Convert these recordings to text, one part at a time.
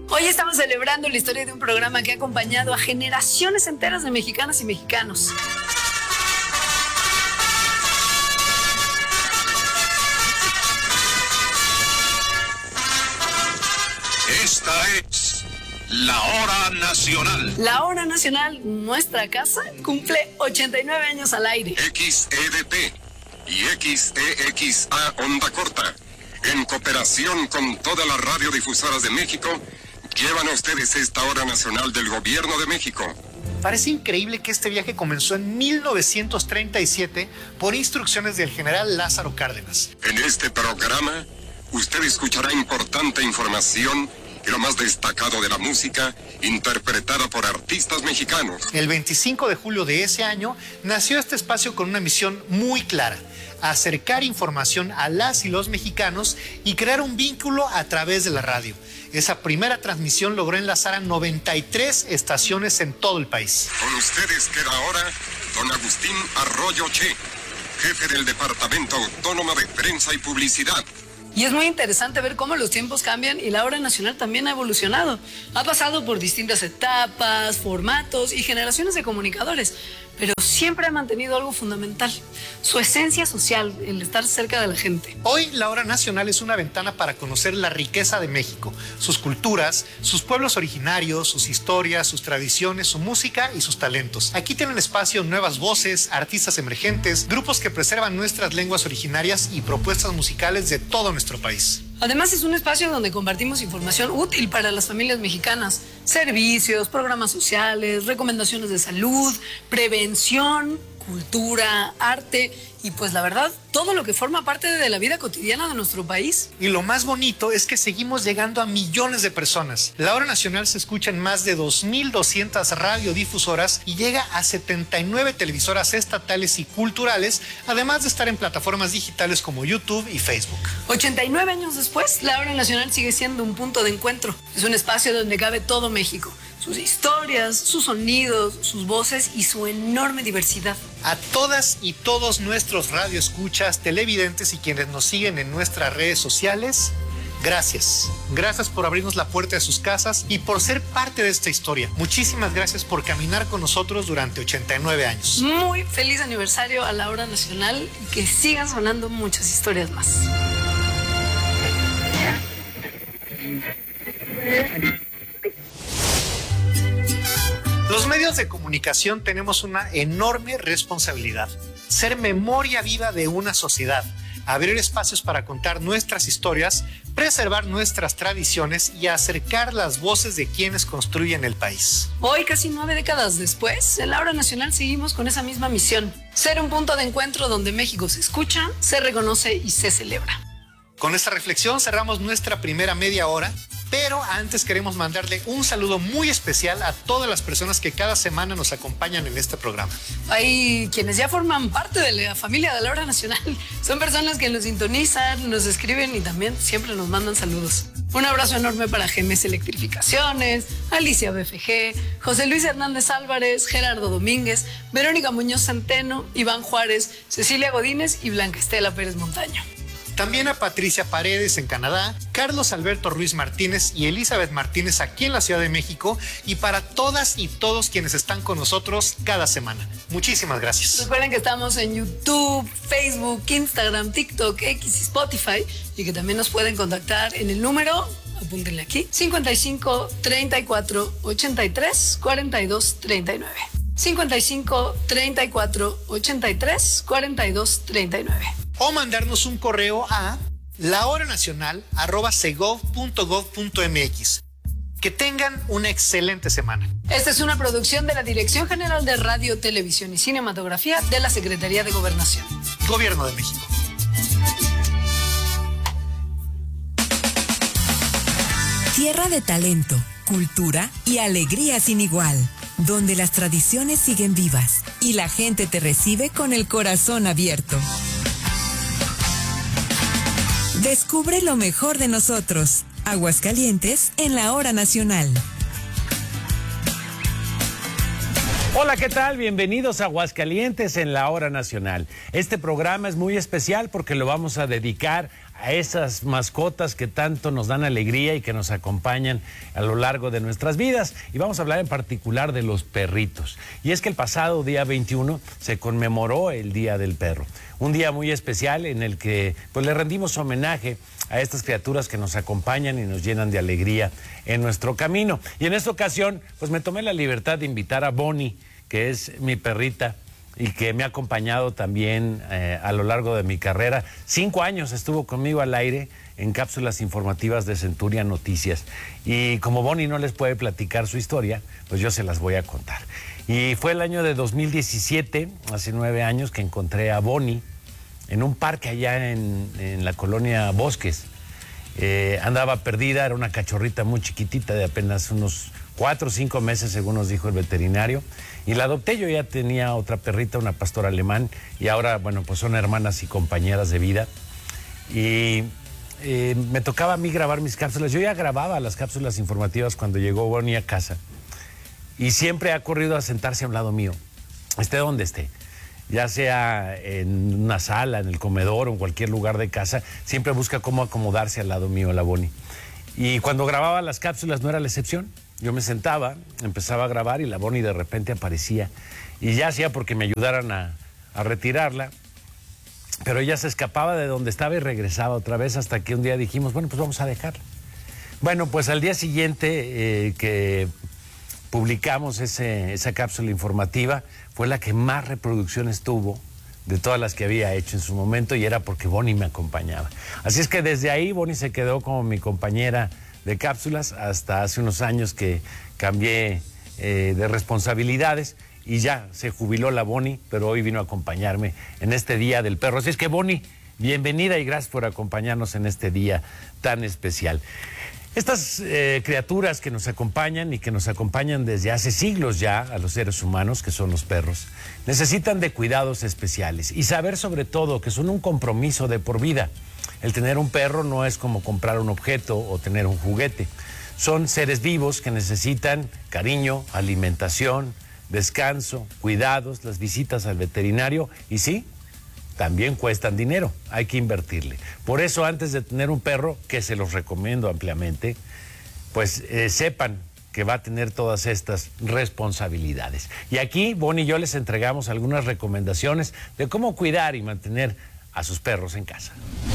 Hoy estamos celebrando la historia de un programa que ha acompañado a generaciones enteras de mexicanas y mexicanos. Esta es La Hora Nacional. La Hora Nacional, nuestra casa, cumple 89 años al aire. XEDT y XEXA Onda Corta, en cooperación con todas las radiodifusoras de México, llevan a ustedes esta Hora Nacional del Gobierno de México. Parece increíble que este viaje comenzó en 1937 por instrucciones del general Lázaro Cárdenas. En este programa, usted escuchará importante información y lo más destacado de la música interpretada por artistas mexicanos. El 25 de julio de ese año nació este espacio con una misión muy clara: acercar información a las y los mexicanos y crear un vínculo a través de la radio. Esa primera transmisión logró enlazar a 93 estaciones en todo el país. Con ustedes queda ahora don Agustín Arroyo Che, jefe del Departamento Autónomo de Prensa y Publicidad. Y es muy interesante ver cómo los tiempos cambian y la Hora Nacional también ha evolucionado. Ha pasado por distintas etapas, formatos y generaciones de comunicadores, pero siempre ha mantenido algo fundamental: su esencia social, el estar cerca de la gente. Hoy la Hora Nacional es una ventana para conocer la riqueza de México, sus culturas, sus pueblos originarios, sus historias, sus tradiciones, su música y sus talentos. Aquí tienen espacio nuevas voces, artistas emergentes, grupos que preservan nuestras lenguas originarias y propuestas musicales de todo nuestro país. Además, es un espacio donde compartimos información útil para las familias mexicanas: servicios, programas sociales, recomendaciones de salud, prevención, cultura, arte y, pues la verdad, todo lo que forma parte de la vida cotidiana de nuestro país. Y lo más bonito es que seguimos llegando a millones de personas. La Hora Nacional se escucha en más de 2,200 radiodifusoras y llega a 79 televisoras estatales y culturales, además de estar en plataformas digitales como YouTube y Facebook. 89 años después, la Hora Nacional sigue siendo un punto de encuentro. Es un espacio donde cabe todo México: sus historias, sus sonidos, sus voces y su enorme diversidad. A todas y todos nuestros radioescuchas, televidentes y quienes nos siguen en nuestras redes sociales, gracias. Gracias por abrirnos la puerta de sus casas y por ser parte de esta historia. Muchísimas gracias por caminar con nosotros durante 89 años. Muy feliz aniversario a la Hora Nacional y que sigan sonando muchas historias más. Los medios de comunicación tenemos una enorme responsabilidad: ser memoria viva de una sociedad, abrir espacios para contar nuestras historias, preservar nuestras tradiciones y acercar las voces de quienes construyen el país. Hoy, casi 9 décadas después, en la Hora Nacional seguimos con esa misma misión: ser un punto de encuentro donde México se escucha, se reconoce y se celebra. Con esta reflexión cerramos nuestra primera media hora, pero antes queremos mandarle un saludo muy especial a todas las personas que cada semana nos acompañan en este programa. Hay quienes ya forman parte de la familia de la Hora Nacional. Son personas que nos sintonizan, nos escriben y también siempre nos mandan saludos. Un abrazo enorme para GMS Electrificaciones, Alicia BFG, José Luis Hernández Álvarez, Gerardo Domínguez, Verónica Muñoz Centeno, Iván Juárez, Cecilia Godínez y Blanca Estela Pérez Montaño. También a Patricia Paredes en Canadá, Carlos Alberto Ruiz Martínez y Elizabeth Martínez aquí en la Ciudad de México, y para todas y todos quienes están con nosotros cada semana. Muchísimas gracias. Recuerden que estamos en YouTube, Facebook, Instagram, TikTok, X y Spotify, y que también nos pueden contactar en el número, apúntenle aquí, 55 34 83 42 39. 55 34 83 42 39. O mandarnos un correo a lahoranacional@segov.gov.mx. Que tengan una excelente semana. Esta es una producción de la Dirección General de Radio, Televisión y Cinematografía de la Secretaría de Gobernación. Gobierno de México. Tierra de talento, cultura y alegría sin igual, donde las tradiciones siguen vivas y la gente te recibe con el corazón abierto. Descubre lo mejor de nosotros. Aguascalientes en la Hora Nacional. Hola, ¿qué tal? Bienvenidos a Aguascalientes en la Hora Nacional. Este programa es muy especial porque lo vamos a dedicar a esas mascotas que tanto nos dan alegría y que nos acompañan a lo largo de nuestras vidas. Y vamos a hablar en particular de los perritos. Y es que el pasado día 21 se conmemoró el Día del Perro. Un día muy especial en el que pues, le rendimos homenaje a estas criaturas que nos acompañan y nos llenan de alegría en nuestro camino. Y en esta ocasión, pues me tomé la libertad de invitar a Bonnie, que es mi perrita, y que me ha acompañado también a lo largo de mi carrera. 5 años estuvo conmigo al aire en cápsulas informativas de Centuria Noticias. Y como Bonnie no les puede platicar su historia, pues yo se las voy a contar. Y fue el año de 2017, hace 9 años, que encontré a Bonnie en un parque allá en la colonia Bosques. Andaba perdida, era una cachorrita muy chiquitita de apenas unos 4 o 5 meses, según nos dijo el veterinario, y la adopté. Yo ya tenía otra perrita, una pastor alemán, y ahora, bueno, pues son hermanas y compañeras de vida. Y me tocaba a mí grabar mis cápsulas. Yo ya grababa las cápsulas informativas cuando llegó Bonnie a casa, y siempre ha corrido a sentarse a un lado mío, esté donde esté. Ya sea en una sala, en el comedor o en cualquier lugar de casa, siempre busca cómo acomodarse al lado mío, la Bonnie. Y cuando grababa las cápsulas no era la excepción. Yo me sentaba, empezaba a grabar y la Bonnie de repente aparecía. Y ya hacía porque me ayudaran a retirarla, pero ella se escapaba de donde estaba y regresaba otra vez, hasta que un día dijimos, bueno, pues vamos a dejarla. Bueno, pues al día siguiente que publicamos esa cápsula informativa, fue la que más reproducciones tuvo de todas las que había hecho en su momento, y era porque Bonnie me acompañaba. Así es que desde ahí Bonnie se quedó como mi compañera de cápsulas hasta hace unos años que cambié de responsabilidades y ya se jubiló la Bonnie, pero hoy vino a acompañarme en este Día del Perro. Así es que Bonnie, bienvenida y gracias por acompañarnos en este día tan especial. Estas criaturas que nos acompañan y que nos acompañan desde hace siglos ya a los seres humanos, que son los perros, necesitan de cuidados especiales y saber sobre todo que son un compromiso de por vida. El tener un perro no es como comprar un objeto o tener un juguete. Son seres vivos que necesitan cariño, alimentación, descanso, cuidados, las visitas al veterinario y sí, también cuestan dinero, hay que invertirle. Por eso, antes de tener un perro, que se los recomiendo ampliamente, pues sepan que va a tener todas estas responsabilidades. Y aquí, Bonnie y yo les entregamos algunas recomendaciones de cómo cuidar y mantener a sus perros en casa.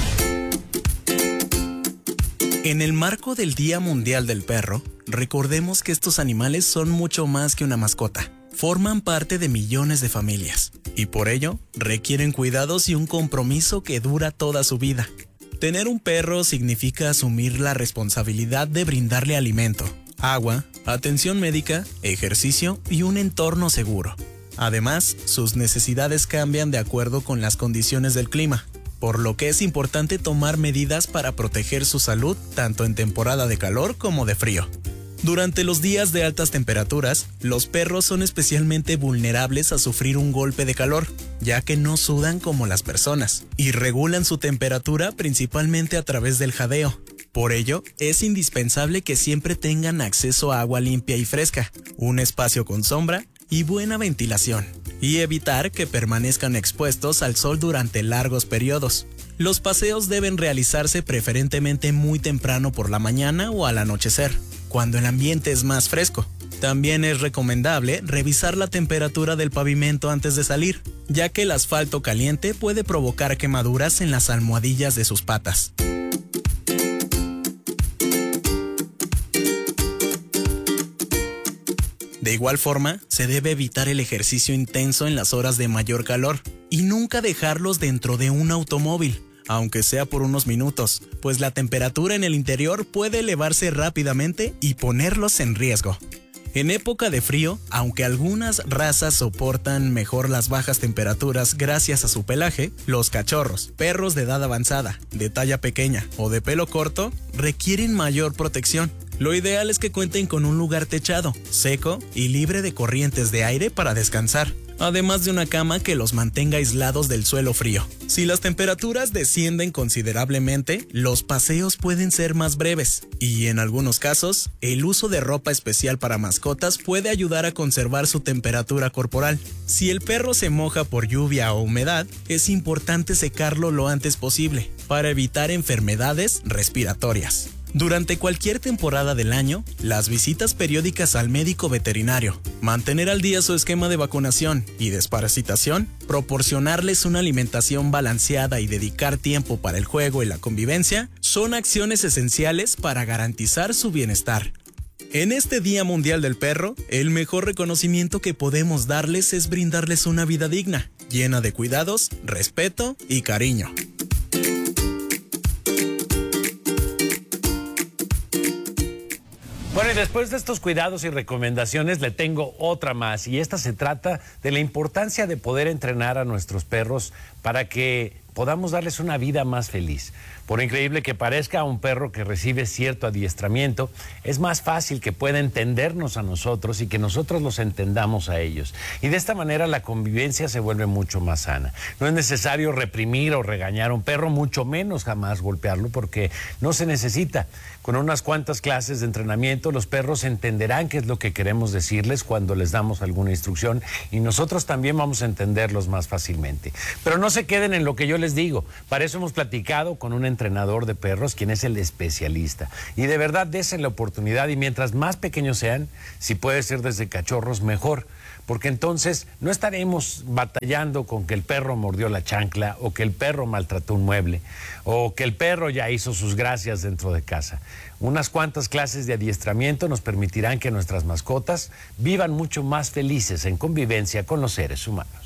En el marco del Día Mundial del Perro, recordemos que estos animales son mucho más que una mascota. Forman parte de millones de familias y por ello requieren cuidados y un compromiso que dura toda su vida. Tener un perro significa asumir la responsabilidad de brindarle alimento, agua, atención médica, ejercicio y un entorno seguro. Además, sus necesidades cambian de acuerdo con las condiciones del clima, por lo que es importante tomar medidas para proteger su salud tanto en temporada de calor como de frío. Durante los días de altas temperaturas, los perros son especialmente vulnerables a sufrir un golpe de calor, ya que no sudan como las personas, y regulan su temperatura principalmente a través del jadeo. Por ello, es indispensable que siempre tengan acceso a agua limpia y fresca, un espacio con sombra y buena ventilación, y evitar que permanezcan expuestos al sol durante largos periodos. Los paseos deben realizarse preferentemente muy temprano por la mañana o al anochecer, cuando el ambiente es más fresco. También es recomendable revisar la temperatura del pavimento antes de salir, ya que el asfalto caliente puede provocar quemaduras en las almohadillas de sus patas. De igual forma, se debe evitar el ejercicio intenso en las horas de mayor calor y nunca dejarlos dentro de un automóvil, aunque sea por unos minutos, pues la temperatura en el interior puede elevarse rápidamente y ponerlos en riesgo. En época de frío, aunque algunas razas soportan mejor las bajas temperaturas gracias a su pelaje, los cachorros, perros de edad avanzada, de talla pequeña o de pelo corto, requieren mayor protección. Lo ideal es que cuenten con un lugar techado, seco y libre de corrientes de aire para descansar. además de una cama que los mantenga aislados del suelo frío. Si las temperaturas descienden considerablemente, los paseos pueden ser más breves y, en algunos casos, el uso de ropa especial para mascotas puede ayudar a conservar su temperatura corporal. Si el perro se moja por lluvia o humedad, es importante secarlo lo antes posible para evitar enfermedades respiratorias. Durante cualquier temporada del año, las visitas periódicas al médico veterinario, mantener al día su esquema de vacunación y desparasitación, proporcionarles una alimentación balanceada y dedicar tiempo para el juego y la convivencia son acciones esenciales para garantizar su bienestar. En este Día Mundial del Perro, el mejor reconocimiento que podemos darles es brindarles una vida digna, llena de cuidados, respeto y cariño. Bueno, y después de estos cuidados y recomendaciones le tengo otra más, y esta se trata de la importancia de poder entrenar a nuestros perros para que podamos darles una vida más feliz. Por increíble que parezca, un perro que recibe cierto adiestramiento es más fácil que pueda entendernos a nosotros y que nosotros los entendamos a ellos. Y de esta manera la convivencia se vuelve mucho más sana. No es necesario reprimir o regañar a un perro, mucho menos jamás golpearlo, porque no se necesita. Con unas cuantas clases de entrenamiento, los perros entenderán qué es lo que queremos decirles cuando les damos alguna instrucción, y nosotros también vamos a entenderlos más fácilmente. Pero no se queden en lo que yo les digo. Para eso hemos platicado con un entrenador de perros, quien es el especialista. Y de verdad, dense la oportunidad, y mientras más pequeños sean, si puede ser desde cachorros, mejor. Porque entonces no estaremos batallando con que el perro mordió la chancla, o que el perro maltrató un mueble, o que el perro ya hizo sus gracias dentro de casa. Unas cuantas clases de adiestramiento nos permitirán que nuestras mascotas vivan mucho más felices en convivencia con los seres humanos.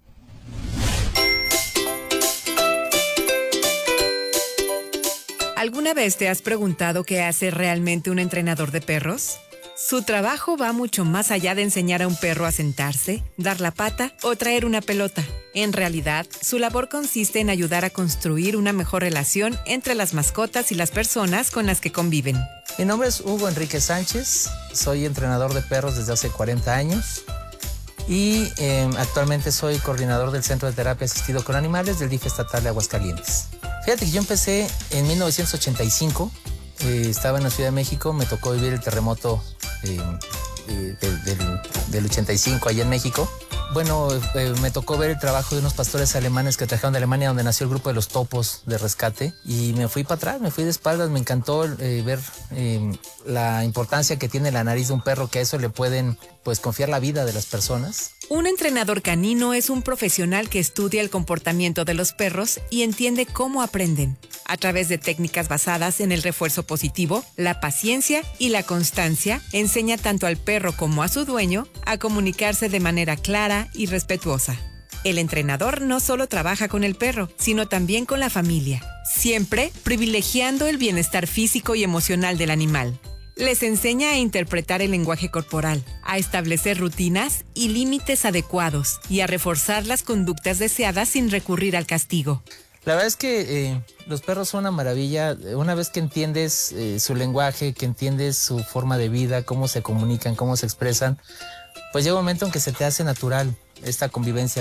¿Alguna vez te has preguntado qué hace realmente un entrenador de perros? Su trabajo va mucho más allá de enseñar a un perro a sentarse, dar la pata o traer una pelota. En realidad, su labor consiste en ayudar a construir una mejor relación entre las mascotas y las personas con las que conviven. Mi nombre es Hugo Enrique Sánchez, soy entrenador de perros desde hace 40 años y actualmente soy coordinador del Centro de Terapia Asistido con Animales del DIF estatal de Aguascalientes. Fíjate que yo empecé en 1985, estaba en la Ciudad de México, me tocó vivir el terremoto del 85 allá en México. Bueno, me tocó ver el trabajo de unos pastores alemanes que trajeron de Alemania, donde nació el grupo de los topos de rescate, y me fui para atrás, me fui de espaldas. Me encantó ver la importancia que tiene la nariz de un perro, que a eso le pueden pues confiar la vida de las personas. Un entrenador canino es un profesional que estudia el comportamiento de los perros y entiende cómo aprenden. A través de técnicas basadas en el refuerzo positivo, la paciencia y la constancia, enseña tanto al perro como a su dueño a comunicarse de manera clara y respetuosa. El entrenador no solo trabaja con el perro, sino también con la familia, siempre privilegiando el bienestar físico y emocional del animal. Les enseña a interpretar el lenguaje corporal, a establecer rutinas y límites adecuados y a reforzar las conductas deseadas sin recurrir al castigo. La verdad es que los perros son una maravilla. Una vez que entiendes su lenguaje, que entiendes su forma de vida, cómo se comunican, cómo se expresan, pues llega un momento en que se te hace natural esta convivencia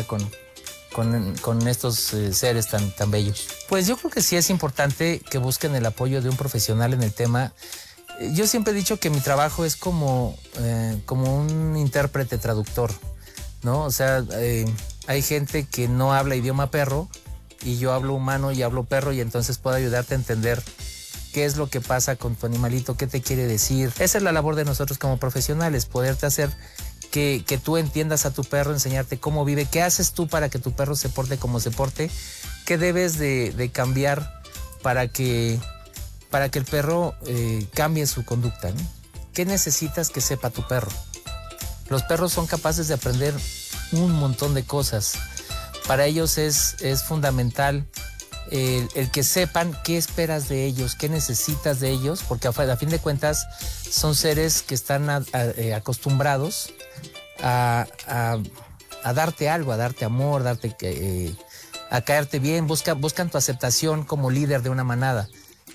con estos seres tan bellos. Pues yo creo que sí es importante que busquen el apoyo de un profesional en el tema. Yo siempre he dicho que mi trabajo es como un intérprete traductor, ¿no? O sea, hay gente que no habla idioma perro y yo hablo humano y hablo perro, y entonces puedo ayudarte a entender qué es lo que pasa con tu animalito, qué te quiere decir. Esa es la labor de nosotros como profesionales, poderte hacer que tú entiendas a tu perro, enseñarte cómo vive, qué haces tú para que tu perro se porte como se porte, qué debes de cambiar para que el perro cambie su conducta, ¿no? ¿Qué necesitas que sepa tu perro? Los perros son capaces de aprender un montón de cosas. Para ellos es fundamental el que sepan qué esperas de ellos, qué necesitas de ellos, porque a fin de cuentas son seres que están acostumbrados a darte algo, a darte amor, a caerte bien, buscan tu aceptación como líder de una manada.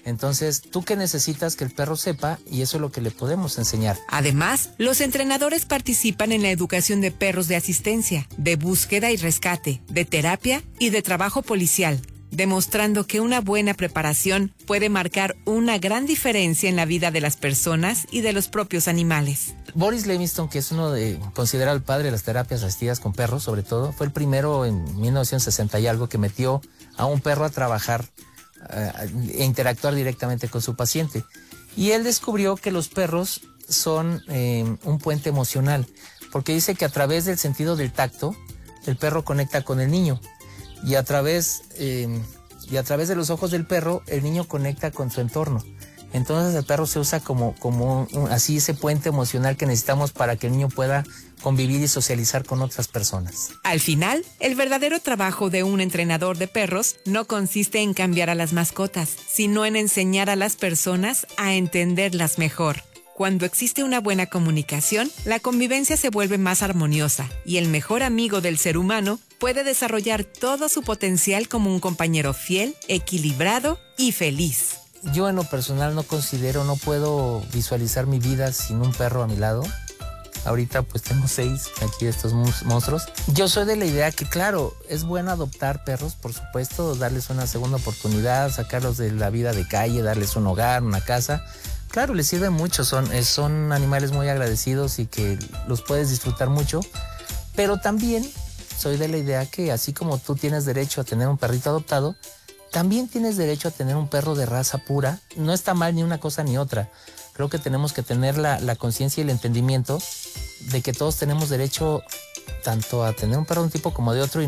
Entonces, ¿tú qué necesitas que el perro sepa? Y eso es lo que le podemos enseñar. Además, los entrenadores participan en la educación de perros de asistencia, de búsqueda y rescate, de terapia y de trabajo policial, demostrando que una buena preparación puede marcar una gran diferencia en la vida de las personas y de los propios animales. Boris Levingston, que es considerado el padre de las terapias asistidas con perros, sobre todo, fue el primero en 1960 y algo que metió a un perro a trabajar e interactuar directamente con su paciente. Y él descubrió que los perros son un puente emocional, porque dice que a través del sentido del tacto, el perro conecta con el niño. Y a través de los ojos del perro, el niño conecta con su entorno. Entonces el perro se usa como así ese puente emocional que necesitamos para que el niño pueda convivir y socializar con otras personas. Al final, el verdadero trabajo de un entrenador de perros no consiste en cambiar a las mascotas, sino en enseñar a las personas a entenderlas mejor. Cuando existe una buena comunicación, la convivencia se vuelve más armoniosa y el mejor amigo del ser humano puede desarrollar todo su potencial como un compañero fiel, equilibrado y feliz. Yo en lo personal no puedo visualizar mi vida sin un perro a mi lado. Ahorita pues tengo 6 aquí de estos monstruos. Yo soy de la idea que claro, es bueno adoptar perros, por supuesto, darles una segunda oportunidad, sacarlos de la vida de calle, darles un hogar, una casa. Claro, les sirve mucho, son animales muy agradecidos y que los puedes disfrutar mucho, pero también soy de la idea que así como tú tienes derecho a tener un perrito adoptado, también tienes derecho a tener un perro de raza pura. No está mal ni una cosa ni otra. Creo que tenemos que tener la conciencia y el entendimiento de que todos tenemos derecho tanto a tener un perro de un tipo como de otro.